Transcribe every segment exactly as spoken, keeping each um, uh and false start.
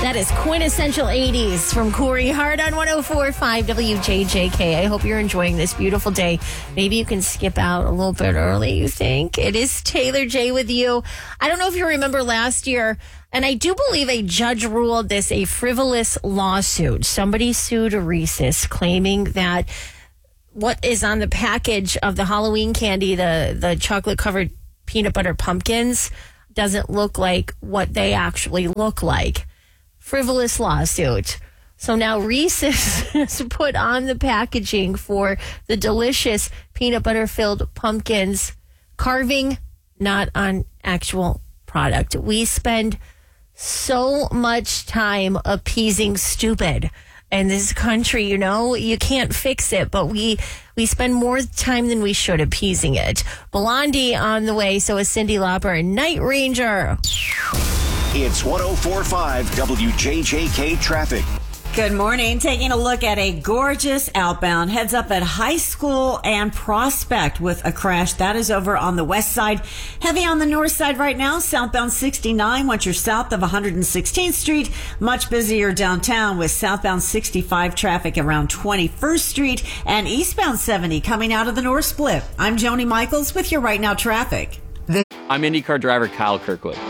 That is quintessential eighties from Corey Hart on one oh four point five W J J K. I hope you're enjoying this beautiful day. Maybe you can skip out a little bit early, you think? It is Taylor J with you. I don't know if you remember last year, and I do believe a judge ruled this a frivolous lawsuit. Somebody sued Reese's claiming that what is on the package of the Halloween candy, the, the chocolate-covered peanut butter pumpkins, doesn't look like what they actually look like. Frivolous lawsuit. So now Reese's has put on the packaging for the delicious peanut butter filled pumpkins, carving, not on actual product. We spend so much time appeasing stupid in this country, you know. You can't fix it, but we we spend more time than we should appeasing it. Blondie on the way, so is Cyndi Lauper and Night Ranger. It's one oh four point five W J J K traffic. Good morning. Taking a look at a gorgeous outbound. Heads up at High School and Prospect with a crash. That is over on the west side. Heavy on the north side right now. Southbound sixty-nine once you're south of one hundred sixteenth Street. Much busier downtown with southbound sixty-five traffic around twenty-first Street and eastbound seventy coming out of the North Split. I'm Joni Michaels with your Right Now traffic. I'm IndyCar driver Kyle Kirkwood.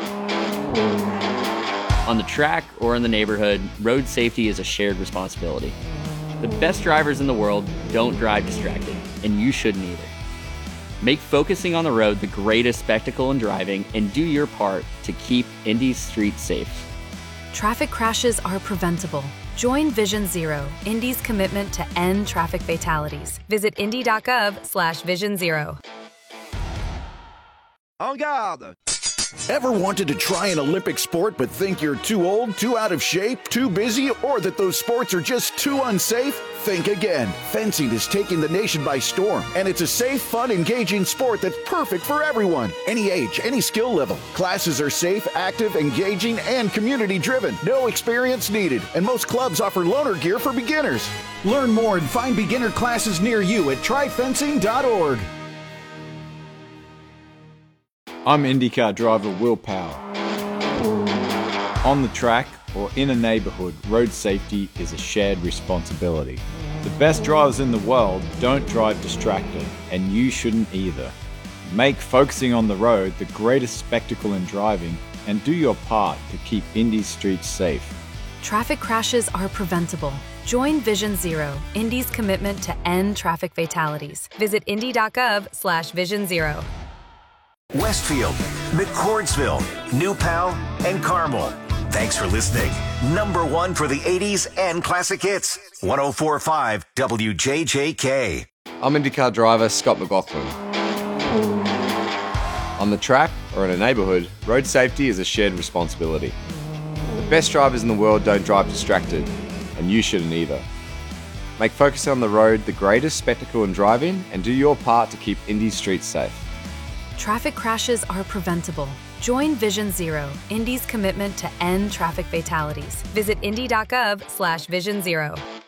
On the track or in the neighborhood, road safety is a shared responsibility. The best drivers in the world don't drive distracted, and you shouldn't either. Make focusing on the road the greatest spectacle in driving and do your part to keep Indy's streets safe. Traffic crashes are preventable. Join Vision Zero, Indy's commitment to end traffic fatalities. Visit indy.gov slash vision zero. En garde! Ever wanted to try an Olympic sport but think you're too old, too out of shape, too busy, or that those sports are just too unsafe? Think again. Fencing is taking the nation by storm, and it's a safe, fun, engaging sport that's perfect for everyone. Any age, any skill level. Classes are safe, active, engaging, and community-driven. No experience needed, and most clubs offer loaner gear for beginners. Learn more and find beginner classes near you at try fencing dot org. I'm IndyCar driver Will Power. On the track or in a neighborhood, road safety is a shared responsibility. The best drivers in the world don't drive distracted, and you shouldn't either. Make focusing on the road the greatest spectacle in driving, and do your part to keep Indy's streets safe. Traffic crashes are preventable. Join Vision Zero, Indy's commitment to end traffic fatalities. Visit indy.gov slash vision zero. Westfield, McCordsville, New Pal, and Carmel. Thanks for listening. Number one for the eighties and classic hits. one oh four point five W J J K. I'm IndyCar driver Scott McLaughlin. On the track or in a neighborhood, road safety is a shared responsibility. The best drivers in the world don't drive distracted, and you shouldn't either. Make focusing on the road the greatest spectacle in driving, and do your part to keep Indy's streets safe. Traffic crashes are preventable. Join Vision Zero, Indy's commitment to end traffic fatalities. Visit indy.gov slash vision zero.